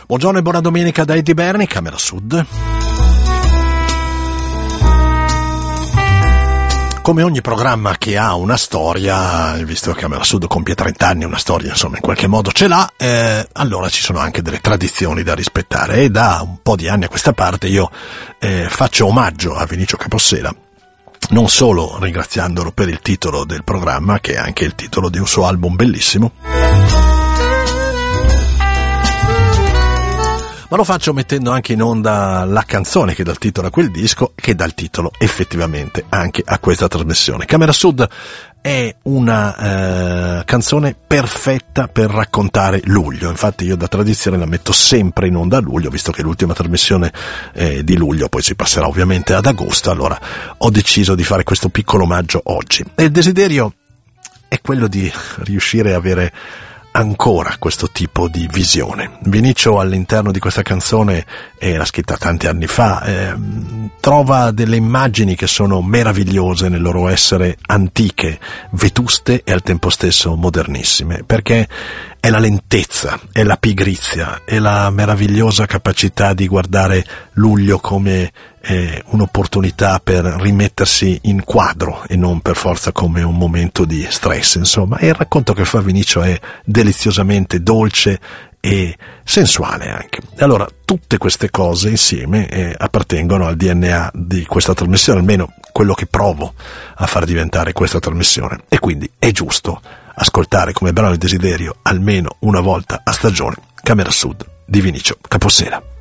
Buongiorno e buona domenica da Eddie Berni, Camera Sud. Come ogni programma che ha una storia, visto che Camera Sud compie 30 anni, una storia insomma in qualche modo ce l'ha, allora ci sono anche delle tradizioni da rispettare e da un po' di anni a questa parte io faccio omaggio a Vinicio Capossela, non solo ringraziandolo per il titolo del programma, che è anche il titolo di un suo album bellissimo, ma lo faccio mettendo anche in onda la canzone che dà il titolo a quel disco, che dà il titolo effettivamente anche a questa trasmissione. Camera Sud è una canzone perfetta per raccontare luglio, infatti io da tradizione la metto sempre in onda a luglio, visto che l'ultima trasmissione di luglio, poi si passerà ovviamente ad agosto, allora ho deciso di fare questo piccolo omaggio oggi. E il desiderio è quello di riuscire a avere ancora questo tipo di visione. Vinicio all'interno di questa canzone, l'ha scritta tanti anni fa, trova delle immagini che sono meravigliose nel loro essere antiche, vetuste e al tempo stesso modernissime, perché è la lentezza, è la pigrizia, è la meravigliosa capacità di guardare luglio come un'opportunità per rimettersi in quadro e non per forza come un momento di stress, insomma. E il racconto che fa Vinicio è deliziosamente dolce e sensuale anche. Allora, tutte queste cose insieme appartengono al DNA di questa trasmissione, almeno quello che provo a far diventare questa trasmissione, e quindi è giusto ascoltare come brano di desiderio almeno una volta a stagione Camera Sud di Vinicio Capossela.